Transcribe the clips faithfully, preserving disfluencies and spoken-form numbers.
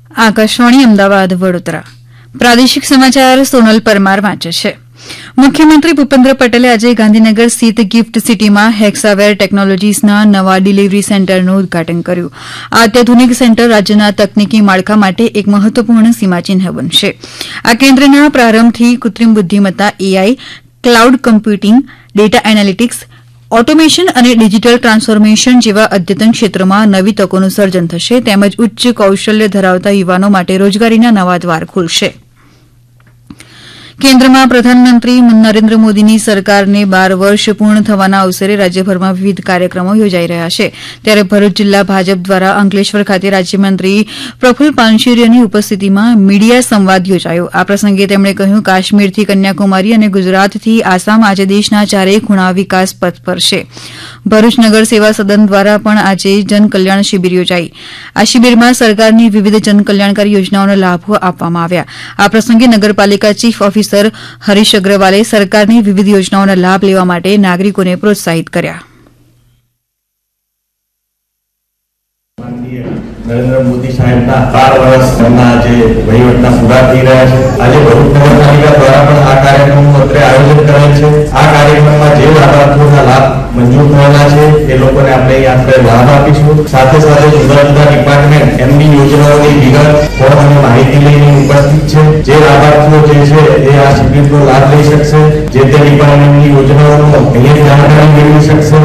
આકાશવાણી અમદાવાદ વડોદરા પ્રાદેશિક સમાચાર સોનલ પરમાર વાંચે છે. મુખ્યમંત્રી ભૂપેન્દ્ર પટેલે આજે ગાંધીનગર સ્થિત ગિફ્ટ સિટીમાં હેક્સાવેર ટેકનોલોજીસના નવા ડિલિવરી સેન્ટરનું ઉદઘાટન કર્યું. આ અત્યાધુનિક સેન્ટર રાજ્યના તકનીકી માળખા માટે એક મહત્વપૂર્ણ સીમાચિહ્ન બનશે. આ કેન્દ્રના પ્રારંભથી કૃત્રિમ બુદ્ધિમત્તા AI, cloud computing, data analytics, automation અને ડિજીટલ ટ્રાન્સફોર્મેશન જેવા અદ્યતન ક્ષેત્રોમાં નવી તકોનું સર્જન થશે તેમજ ઉચ્ચ કૌશલ્ય ધરાવતા યુવાનો માટે રોજગારીના નવા દ્વાર ખુલશે. કેન્દ્રમાં પ્રધાનમંત્રી નરેન્દ્ર મોદીની સરકારને બાર વર્ષ પૂર્ણ થવાના અવસરે રાજ્યભરમાં વિવિધ કાર્યક્રમો યોજાઈ રહ્યા છે. ત્યારે ભરૂચ જિલ્લા ભાજપ દ્વારા અંકલેશ્વર ખાતે રાજ્યમંત્રી પ્રફુલ્લ પાનસેરિયાની ઉપસ્થિતિમાં મીડિયા સંવાદ યોજાયો. આ પ્રસંગે તેમણે કહ્યું કાશ્મીરથી કન્યાકુમારી અને ગુજરાતથી આસામ આજે દેશના ચારેય ખૂણા વિકાસ પથ પર છે. ભરૂચ નગર સેવા સદન દ્વારા પણ આજે જનકલ્યાણ શિબિર યોજાઈ. આ શિબિરમાં સરકારની વિવિધ જનકલ્યાણકારી યોજનાઓના લાભો આપવામાં આવ્યા. આ પ્રસંગે નગરપાલિકા ચીફ ઓફિસર હરીશ અગ્રવાલે સરકારની વિવિધ યોજનાઓના લાભ લેવા માટે નાગરિકોને પ્રોત્સાહિત કર્યા. નરેન્દ્ર મોદી સાહેબના બાર વર્ષના જે વહીવટના પૂરા થઈ રહ્યા છે. આજે ભરૂચ નગરપાલિકા દ્વારા પણ આ કાર્યક્રમનું અત્રે આયોજન કરેલ છે. આ કાર્યક્રમમાં જે લાભાર્થીઓના લાભ મંજૂર થયેલા છે એ લોકોને આપણે આપણે લાભ આપીશું. સાથે સાથે જુદા જુદા ડિપાર્ટમેન્ટ એમની યોજનાઓની વિગત ફોર્મ અને માહિતી લઈને ઉપસ્થિત છે. જે લાભાર્થીઓ જે છે એ આ શિબિરનો લાભ લઈ શકશે. જે તે ડિપાર્ટમેન્ટની યોજનાઓનો અહીંયા જાણકારી મેળવી શકશે.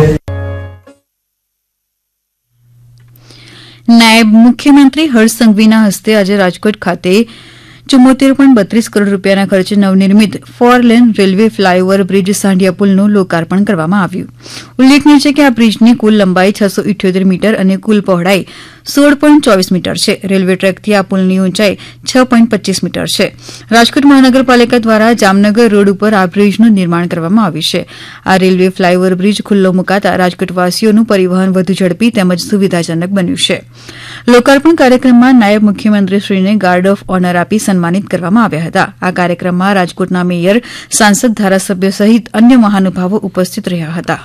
નાયબ મુખ્યમંત્રી હર્ષ સંઘવીના હસ્તે આજે રાજકોટ ખાતે ચુમ્મોતેર પોઈન્ટ બત્રીસ કરોડ રૂપિયાના ખર્ચે નવનિર્મિત four lane railway flyover bridge સાંઢિયા પુલનું લોકાર્પણ કરવામાં આવ્યું. ઉલ્લેખનીય છે કે આ બ્રિજની કુલ લંબાઈ છસો ઇઠ્યોતેર મીટર અને કુલ પહોળાઈ સોળ પોઈન્ટ ચોવીસ મીટર છે. રેલવે ટ્રેકથી આ પુલની ઊંચાઈ છ પોઈન્ટ પચ્ચીસ મીટર છે. રાજકોટ મહાનગરપાલિકા દ્વારા જામનગર રોડ ઉપર આ બ્રિજનું નિર્માણ કરવામાં આવ્યું છે. આ રેલવે ફ્લાયઓવર બ્રિજ ખુલ્લો મુકાતા રાજકોટવાસીઓનું પરિવહન વધુ ઝડપી તેમજ સુવિધાજનક બન્યું છે. લોકાર્પણ કાર્યક્રમમાં નાયબ મુખ્યમંત્રીશ્રીને ગાર્ડ ઓફ ઓનર આપી સન્માનિત કરવામાં આવ્યા હતા. આ કાર્યક્રમમાં રાજકોટના મેયર, સાંસદ, ધારાસભ્ય સહિત અન્ય મહાનુભાવો ઉપસ્થિત રહ્યા હતા.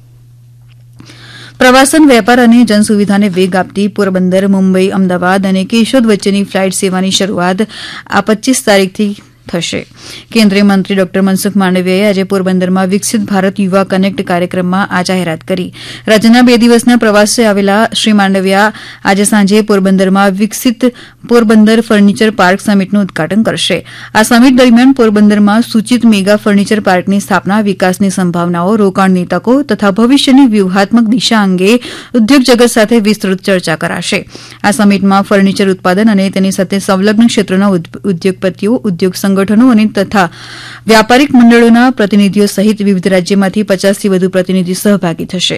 પ્રવાસન, વેપાર અને જનસુવિધાને વેગ આપતી પોરબંદર, મુંબઈ, અમદાવાદ અને કેશોદ વચ્ચેની ફ્લાઇટ સેવાની શરૂઆત આ પચ્ચીસ તારીખથી થશે. કેન્દ્રીય મંત્રી ડોક્ટર મનસુખ માંડવિયાએ આજે પોરબંદરમાં વિકસિત ભારત યુવા કનેક્ટ કાર્યક્રમમાં આ જાહેરાત કરી. રાજ્યના બે દિવસના પ્રવાસે આવેલા શ્રી માંડવિયા આજે સાંજે પોરબંદરમાં વિકસિત પોરબંદર ફર્નિચર પાર્ક સમિટનું ઉદઘાટન કરશે. આ સમિટ દરમિયાન પોરબંદરમાં સૂચિત મેગા ફર્નિચર પાર્કની સ્થાપના, વિકાસની સંભાવનાઓ, રોકાણની તકો તથા ભવિષ્યની વ્યૂહાત્મક દિશા અંગે ઉદ્યોગ જગત સાથે વિસ્તૃત ચર્ચા કરાશે. આ સમિટમાં ફર્નિચર ઉત્પાદન અને તેની સાથે સંલગ્ન ક્ષેત્રોના ઉદ્યોગપતિઓ, ઉદ્યોગ સંગઠનો અને તથા વ્યાપારિક મંડળોના પ્રતિનિધિઓ સહિત વિવિધ રાજ્યમાંથી પચાસથી વધુ પ્રતિનિધિ સહભાગી થશે.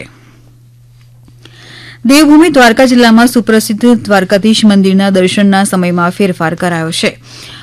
દેવભૂમિ દ્વારકા જિલ્લામાં સુપ્રસિદ્ધ દ્વારકાધીશ મંદિરના દર્શનના સમયમાં ફેરફાર કરાયો છે.